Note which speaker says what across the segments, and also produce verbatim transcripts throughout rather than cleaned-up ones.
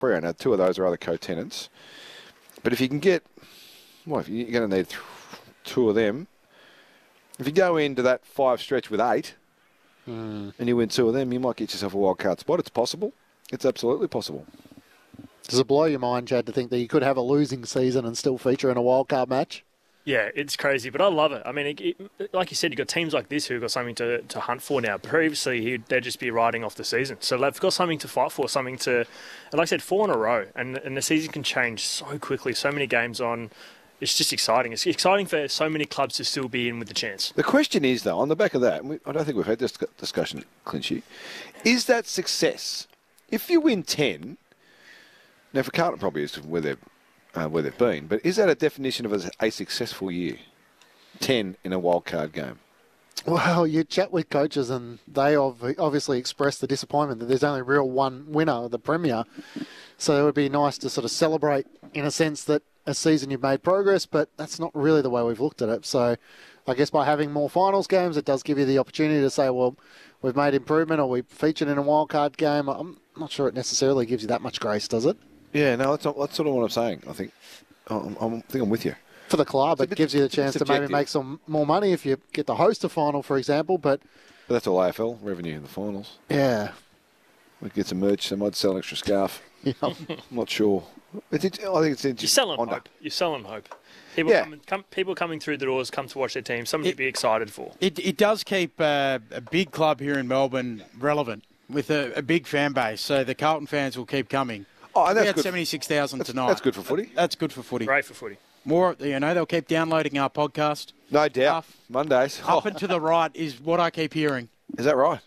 Speaker 1: Freo. Now, two of those are other co-tenants. But if you can get, well, if you're going to need th- two of them, if you go into that five stretch with eight
Speaker 2: mm.
Speaker 1: and you win two of them, you might get yourself a wild card spot. It's possible. It's absolutely possible.
Speaker 2: Does it blow your mind, Chad, to think that you could have a losing season and still feature in a wild card match?
Speaker 3: Yeah, it's crazy, but I love it. I mean, it, it, like you said, you've got teams like this who've got something to, to hunt for now. Previously, they'd just be riding off the season. So they've got something to fight for, something to, and like I said, four in a row. And, and the season can change so quickly, so many games on. It's just exciting. It's exciting for so many clubs to still be in with the chance.
Speaker 1: The question is, though, on the back of that, and we, I don't think we've had this discussion, Clinchy, is that success? If you win ten, now for Carlton probably is where they've, uh, where they've been, but is that a definition of a, a successful year? ten in a wild card game.
Speaker 2: Well, you chat with coaches and they obviously express the disappointment that there's only real one winner of the Premier. So it would be nice to sort of celebrate in a sense that a season you've made progress, but that's not really the way we've looked at it. So I guess by having more finals games, it does give you the opportunity to say, well, we've made improvement or we featured in a wild card game. I'm not sure it necessarily gives you that much grace, does it?
Speaker 1: Yeah, no, that's, not, that's sort of what I'm saying, I think. I'm, I'm, I think I'm with you.
Speaker 2: For the club, it
Speaker 1: bit,
Speaker 2: gives you the chance to maybe make some more money if you get to host a final, for example. But,
Speaker 1: but that's all A F L revenue in the finals.
Speaker 2: Yeah.
Speaker 1: We get some merch. They might sell an extra scarf.
Speaker 2: Yeah.
Speaker 1: I'm not sure. It's, I think it's interesting.
Speaker 3: You're selling
Speaker 1: Honda.
Speaker 3: hope. You're selling hope. People,
Speaker 1: yeah.
Speaker 3: coming, come, people coming through the doors come to watch their team. Something
Speaker 4: it,
Speaker 3: to be excited for.
Speaker 4: It, it does keep uh, a big club here in Melbourne relevant with a, a big fan base. So the Carlton fans will keep coming.
Speaker 1: Oh, and that's
Speaker 4: we had
Speaker 1: good.
Speaker 4: seventy-six thousand
Speaker 1: that's,
Speaker 4: tonight.
Speaker 1: That's good for footy.
Speaker 4: That's good for footy.
Speaker 3: Great for footy.
Speaker 4: More, you know, they'll keep downloading our podcast.
Speaker 1: No doubt.
Speaker 4: Up,
Speaker 1: Mondays.
Speaker 4: Up
Speaker 1: oh.
Speaker 4: and to the right is what I keep hearing.
Speaker 1: Is that right?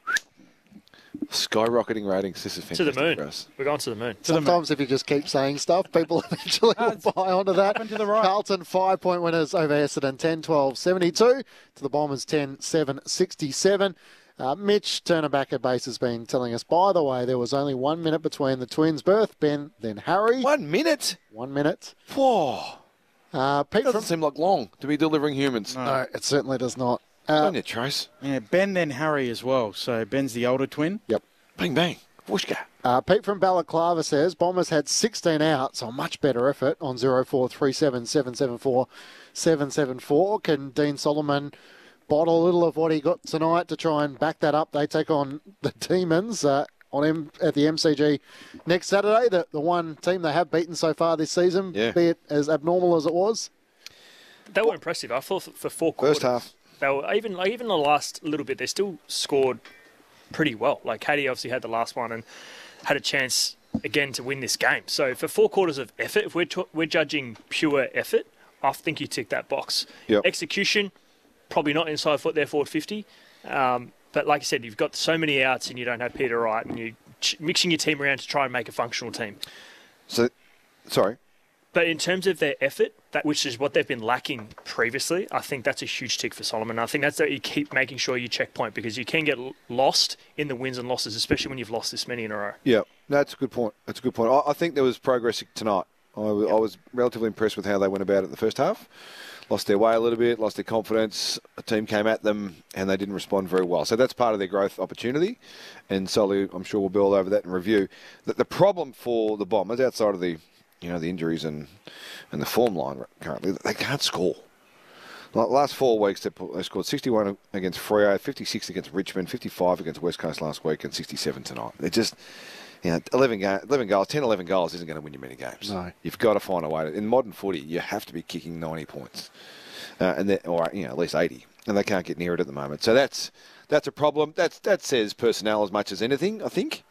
Speaker 1: Skyrocketing ratings. This is fantastic
Speaker 3: to the moon.
Speaker 1: for us.
Speaker 3: We're going to the moon.
Speaker 2: To Sometimes the moon. If you just keep saying stuff, people eventually will buy onto that.
Speaker 4: To the right.
Speaker 2: Carlton, five-point winners over Essendon, ten twelve seventy-two. To the Bombers, ten seven sixty-seven. Uh, Mitch, Turner back at base, has been telling us, by the way, there was only one minute between the twins' birth, Ben, then Harry.
Speaker 1: One minute?
Speaker 2: One minute.
Speaker 1: Whoa.
Speaker 2: Uh, Pete
Speaker 1: doesn't
Speaker 2: from...
Speaker 1: seem like long to be delivering humans.
Speaker 2: No, no it certainly does not.
Speaker 1: Uh,
Speaker 2: uh,
Speaker 1: on your Trace.
Speaker 4: Yeah, Ben then Harry as well. So Ben's the older twin.
Speaker 2: Yep.
Speaker 1: Bang, bang. Whooshka.
Speaker 2: Uh, Pete from Balaclava says, Bombers had sixteen outs, a much better effort on zero four three seven seven seven four seven seven four. Can Dean Solomon bottle a little of what he got tonight to try and back that up? They take on the Demons uh, on M- at the M C G next Saturday, the, the one team they have beaten so far this season,
Speaker 1: yeah.
Speaker 2: be it as abnormal as it was.
Speaker 3: They were impressive. I thought for four quarters.
Speaker 1: First half.
Speaker 3: They were, even, like, even the last little bit, they still scored pretty well. Like, Katie obviously had the last one and had a chance again to win this game. So for four quarters of effort, if we're, t- we're judging pure effort, I think you tick that box.
Speaker 1: Yep.
Speaker 3: Execution, probably not inside foot there, forward fifty. Um, but like I said, you've got so many outs and you don't have Peter Wright and you're ch- mixing your team around to try and make a functional team.
Speaker 1: So, sorry.
Speaker 3: But in terms of their effort, that which is what they've been lacking previously, I think that's a huge tick for Solomon. I think that's that you keep making sure you checkpoint because you can get lost in the wins and losses, especially when you've lost this many in a row.
Speaker 1: Yeah, that's a good point. That's a good point. I, I think there was progress tonight. I, w-
Speaker 3: yep.
Speaker 1: I was relatively impressed with how they went about it in the first half. Lost their way a little bit, lost their confidence. A team came at them and they didn't respond very well. So that's part of their growth opportunity. And Solly, I'm sure, will build over that and review. The, the problem for the Bombers, outside of the, you know, the injuries and, and the form line currently, they can't score. Like last four weeks, they, put, they scored sixty-one against Freo, fifty-six against Richmond, fifty-five against West Coast last week, and sixty-seven tonight. They're just, you know, eleven, ga- eleven goals, ten, eleven goals isn't going to win you many games.
Speaker 2: No.
Speaker 1: You've got to find a way. To, in modern footy, you have to be kicking ninety points, uh, and or you know at least eighty, and they can't get near it at the moment. So that's that's a problem. That's that says personnel as much as anything, I think,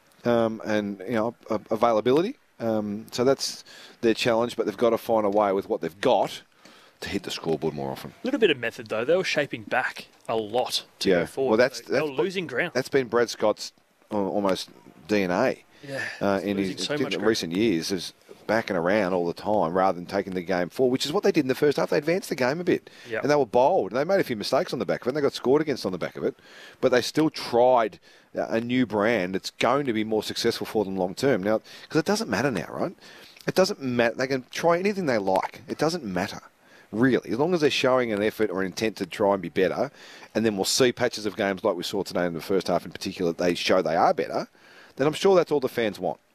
Speaker 1: um, and you know availability. Um, so that's their challenge, but they've got to find a way with what they've got to hit the scoreboard more often.
Speaker 3: A little bit of method, though. They were shaping back a lot to
Speaker 1: yeah.
Speaker 3: go forward.
Speaker 1: Well, that's,
Speaker 3: they,
Speaker 1: that's
Speaker 3: they were losing ground.
Speaker 1: That's been Brad Scott's uh, almost D N A
Speaker 3: yeah,
Speaker 1: uh, in his
Speaker 3: so
Speaker 1: in recent years, is backing around all the time rather than taking the game forward, which is what they did in the first half. They advanced the game a bit,
Speaker 3: yep.
Speaker 1: and they were bold. And they made a few mistakes on the back of it, and they got scored against on the back of it, but they still tried a new brand that's going to be more successful for them long term. Now, because it doesn't matter now, right? It doesn't matter. They can try anything they like. It doesn't matter, really. As long as they're showing an effort or an intent to try and be better, and then we'll see patches of games like we saw today in the first half in particular, they show they are better, then I'm sure that's all the fans want.